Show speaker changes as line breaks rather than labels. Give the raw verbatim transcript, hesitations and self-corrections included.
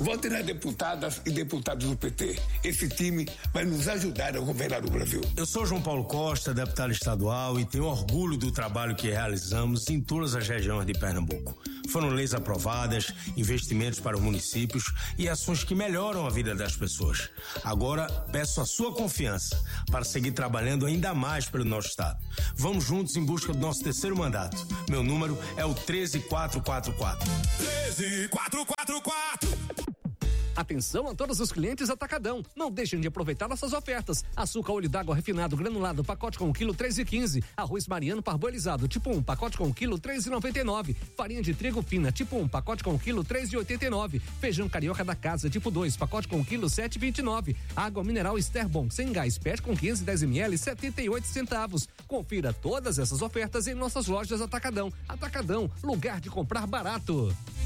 Vote nas deputadas e deputados do P T. Esse time vai nos ajudar a governar o Brasil.
Eu sou João Paulo Costa, deputado estadual, e tenho orgulho do trabalho que realizamos em todas as regiões de Pernambuco. Foram leis aprovadas, investimentos para os municípios e ações que melhoram a vida das pessoas. Agora, peço a sua confiança para seguir trabalhando ainda mais pelo nosso estado. Vamos juntos em busca do nosso terceiro mandato. Meu número é o treze quatrocentos e quarenta e quatro.
treze quatrocentos e quarenta e quatro.
Atenção a todos os clientes Atacadão. Não deixem de aproveitar nossas ofertas. Açúcar olho d'água refinado granulado, pacote com quilo três e quinze. Arroz Mariano parboilizado, tipo um, pacote com quilo três e noventa e nove. Farinha de trigo fina, tipo um, pacote com quilo três e oitenta e nove. Feijão carioca da casa, tipo dois, pacote com quilo sete e vinte e nove. Água mineral Esterbon, sem gás, pet com quinze, dez mililitros, setenta e oito centavos. Confira todas essas ofertas em nossas lojas Atacadão. Atacadão, lugar de comprar barato.